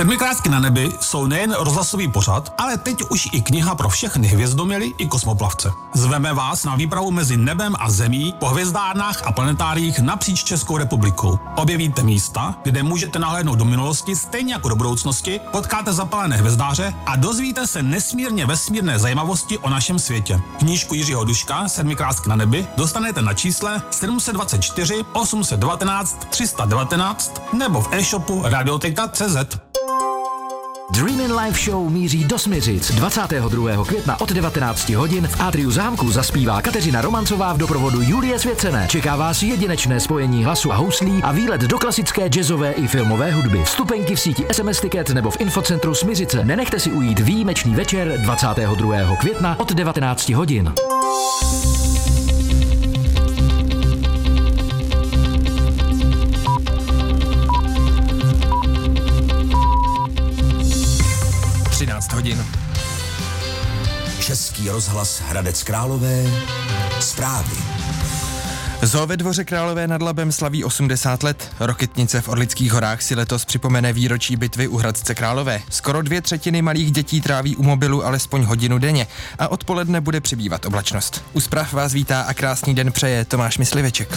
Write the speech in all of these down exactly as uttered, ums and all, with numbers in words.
Sedmikrásky na nebi jsou nejen rozhlasový pořad, ale teď už i kniha pro všechny hvězdoměry i kosmoplavce. Zveme vás na výpravu mezi nebem a zemí po hvězdárnách a planetáriích napříč Českou republikou. Objevíte místa, kde můžete nahlédnout do minulosti stejně jako do budoucnosti, potkáte zapalené hvězdáře a dozvíte se nesmírně vesmírné zajímavosti o našem světě. Knížku Jiřího Duška Sedmikrásky na nebi dostanete na čísle sedm set dvacet čtyři osm set devatenáct tři sta devatenáct nebo v e-shopu radioteka tečka cé zet. Dreamin' Live Show míří do Smiřic. dvacátého druhého května od devatenácti hodin v Atriu zámku zaspívá Kateřina Romancová v doprovodu Julie Svěcené. Čeká vás jedinečné spojení hlasu a houslí a výlet do klasické jazzové i filmové hudby. Vstupenky v síti es em es Ticket nebo v infocentru Smiřice. Nenechte si ujít výjimečný večer dvacátého druhého května od devatenácti hodin. třináct hodin. Český rozhlas Hradec Králové. Zprávy. Zoo ve Dvoře Králové nad Labem slaví osmdesát let. Rokitnice v Orlických horách si letos připomene výročí bitvy u Hradce Králové. Skoro dvě třetiny malých dětí tráví u mobilu alespoň hodinu denně a odpoledne bude přibývat oblačnost. U zpráv vás vítá a krásný den přeje Tomáš Mysliveček.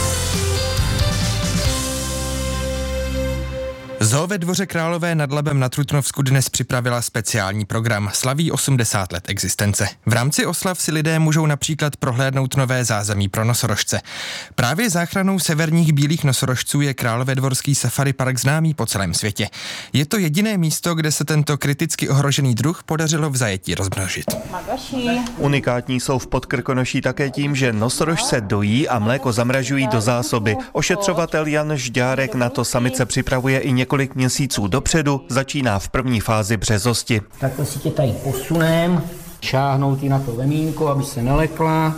Zoo ve Dvoře Králové nad Labem na Trutnovsku dnes připravila speciální program. Slaví osmdesát let existence. V rámci oslav si lidé můžou například prohlédnout nové zázemí pro nosorožce. Právě záchranou severních bílých nosorožců je Královédvorský safari park známý po celém světě. Je to jediné místo, kde se tento kriticky ohrožený druh podařilo v zajetí rozmnožit. Unikátní jsou v Podkrkonoší také tím, že nosorožce dojí a mléko zamražují do zásoby. Ošetřovatel Jan Žďárek na to samice připravuje i několik Několik měsíců dopředu, začíná v první fázi březosti. Takhle si tě tady posunem, šáhnout ji na to vemínko, aby se nelekla.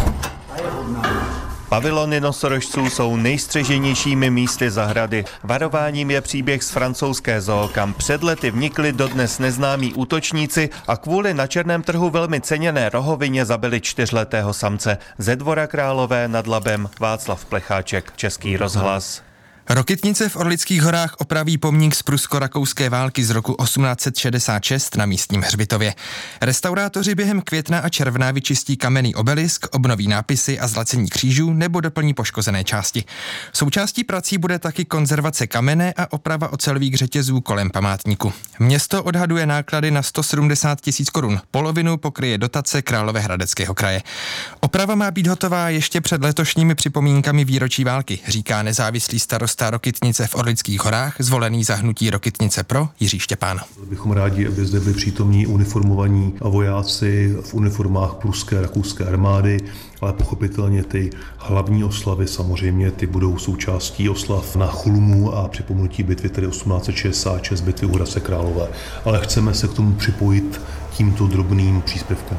Pavilony nosorožců jsou nejstřeženějšími místy zahrady. Varováním je příběh z francouzské zoo, kam před lety vnikli dodnes neznámí útočníci a kvůli na černém trhu velmi ceněné rohovině zabili čtyřletého samce. Ze Dvora Králové nad Labem Václav Plecháček, Český rozhlas. Rokitnice v Orlických horách opraví pomník z prusko-rakouské války z roku osmnáct set šedesát šest na místním hřbitově. Restaurátoři během května a června vyčistí kamenný obelisk, obnoví nápisy a zlacení křížů nebo doplní poškozené části. Součástí prací bude taky konzervace kamene a oprava ocelových řetězů kolem památníku. Město odhaduje náklady na sto sedmdesát tisíc korun. Polovinu pokryje dotace Královéhradeckého kraje. Oprava má být hotová ještě před letošními připomínkami výročí války, říká nezávislý starosta Rokitnice v Orlických horách, zvolený za hnutí Rokitnice pro Jiří Štěpán. Bychom rádi, aby zde byli přítomní uniformovaní vojáci v uniformách pruské rakouské armády, ale pochopitelně ty hlavní oslavy samozřejmě ty budou součástí oslav na Chulmu a připomenutí bitvy tedy osmnáct set šedesát šest, bitvy u Hradce Králové. Ale chceme se k tomu připojit tímto drobným příspěvkem.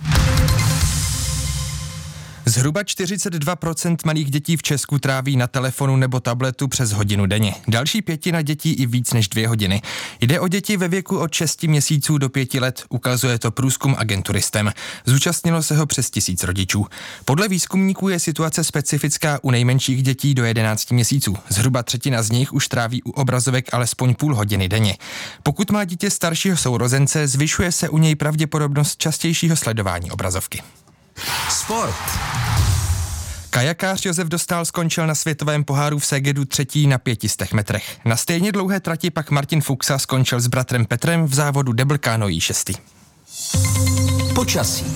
Zhruba čtyřicet dva procent malých dětí v Česku tráví na telefonu nebo tabletu přes hodinu denně. Další pětina dětí i víc než dvě hodiny. Jde o děti ve věku od šesti měsíců do pěti let, ukazuje to průzkum agentury STEM. Zúčastnilo se ho přes tisíc rodičů. Podle výzkumníků je situace specifická u nejmenších dětí do jedenácti měsíců. Zhruba třetina z nich už tráví u obrazovek alespoň půl hodiny denně. Pokud má dítě staršího sourozence, zvyšuje se u něj pravděpodobnost častějšího sledování obrazovky. Sport. Kajakář Josef Dostál skončil na světovém poháru v Segedu třetí na pětistech metrech. Na stejně dlouhé trati pak Martin Fuxa skončil s bratrem Petrem v závodu double kanoí šestý. Počasí.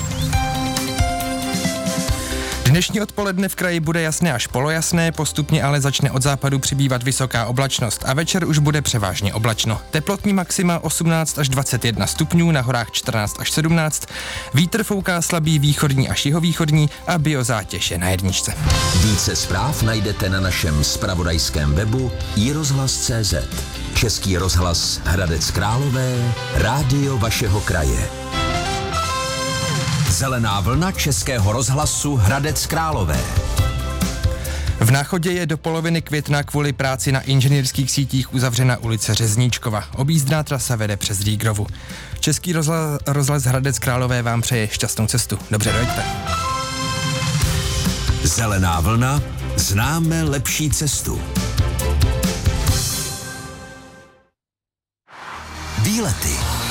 Dnešní odpoledne v kraji bude jasné až polojasné, postupně ale začne od západu přibývat vysoká oblačnost a večer už bude převážně oblačno. Teplotní maxima osmnáct až dvacet jedna stupňů, na horách čtrnáct až sedmnáct, vítr fouká slabý východní až jihovýchodní a biozátěž je na jedničce. Více zpráv najdete na našem zpravodajském webu i rozhlas tečka cé zet. Český rozhlas Hradec Králové, rádio vašeho kraje. Zelená vlna Českého rozhlasu Hradec Králové. V Náchodě je do poloviny května kvůli práci na inženýrských sítích uzavřena ulice Řezníčkova. Objízdná trasa vede přes Rígrovu. Český rozhlas, rozhlas Hradec Králové vám přeje šťastnou cestu. Dobře dojďte. Zelená vlna, známe lepší cestu. výlety.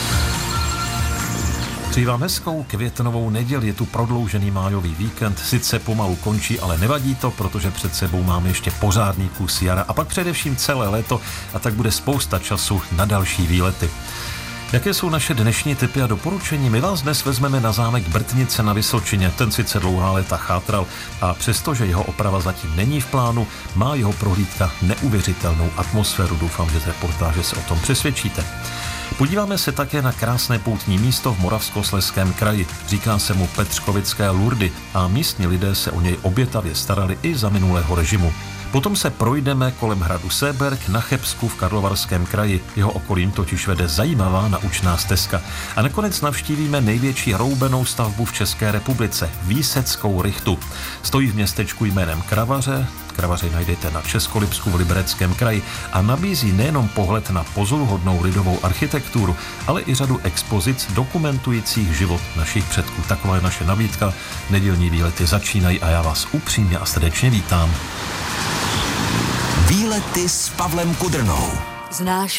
Přeji vám hezkou květnovou neděli, je tu prodloužený májový víkend, sice pomalu končí, ale nevadí to, protože před sebou máme ještě pořádný kus jara a pak především celé léto a tak bude spousta času na další výlety. Jaké jsou naše dnešní tipy a doporučení? My vás dnes vezmeme na zámek Brtnice na Vysočině. Ten sice dlouhá léta chátral a přestože jeho oprava zatím není v plánu, má jeho prohlídka neuvěřitelnou atmosféru. Doufám, že z reportáže se o tom přesvědčíte. Podíváme se také na krásné poutní místo v Moravskoslezském kraji. Říká se mu Petřkovické Lurdy a místní lidé se o něj obětavě starali i za minulého režimu. Potom se projdeme kolem hradu Seeberg na Chebsku v Karlovarském kraji. Jeho okolím totiž vede zajímavá naučná stezka. A nakonec navštívíme největší roubenou stavbu v České republice, Výseckou rychtu. Stojí v městečku jménem Kravaře. Kravaři najdete na Českolipsku v Libereckém kraji a nabízí nejenom pohled na pozoruhodnou lidovou architekturu, ale i řadu expozic dokumentujících život našich předků. Taková je naše nabídka. Nedělní výlety začínají a já vás upřímně a srdečně vítám. Výlety s Pavlem Kudrnou. Znáš